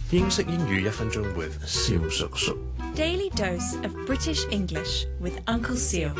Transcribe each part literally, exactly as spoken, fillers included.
英式英語一分鐘 with 蕭叔叔。 Daily dose of British English with Uncle Seal.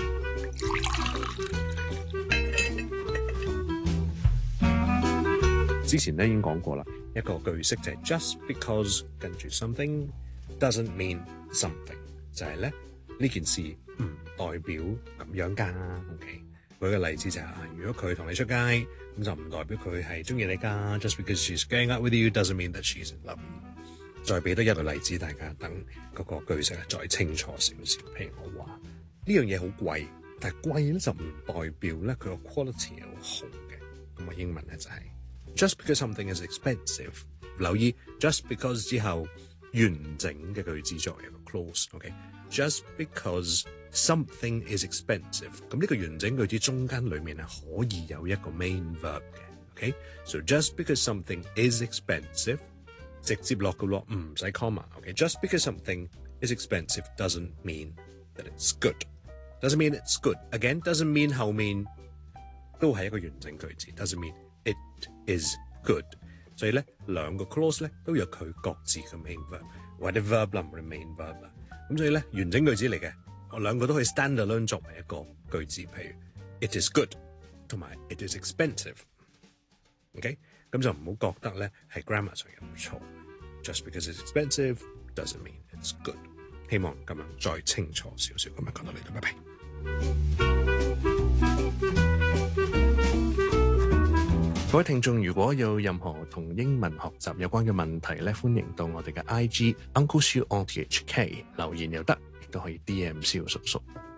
之前咧已經講過啦，一個句式就係 just because 跟住 something doesn't mean something， 就係咧呢件事唔代表咁樣㗎。OK， 舉個例子就係、是，如果佢同你出街，咁就唔代表佢係中意你㗎。Just because she's going out with you doesn't mean that she's in love。再俾多一個例子，大家等嗰個句式再清楚少少。譬如我話呢樣嘢好貴，但係貴咧就唔代表咧佢個 quality 係好好嘅。咁我英文咧就係、是。Just because something is expensive， 留意 just because 之後完整嘅句子作為一個 clause。OK，just because something is expensive， 咁呢個完整句子中間裡面係可以有一個 main verb 嘅。OK，so just because something is expensive， 直接落嘅落唔使 comma。OK，just because something is expensive doesn't mean that it's good。Doesn't mean it's good。Again doesn't mean 後面都係一個完整句子。Doesn't mean it is good， 所以咧兩個 clause 咧都有佢各自嘅 main verb 或者 verb 啦，唔係 main verb 啦。咁所以咧完整句子嚟嘅，我兩個都可以 standalone 作為一個句子，譬如 it is good 同埋 it is expensive。OK， 咁就唔好覺得咧係 grammar 上有錯。Just because it's expensive doesn't mean it's good。希望咁樣再清楚少少，咁樣講到呢度，拜拜。各位聽眾，如果有任何同英文學習有關嘅問題咧，歡迎到我哋嘅 I G Uncle Siu on T H K 留言又得，亦都可以 D M 蕭叔叔。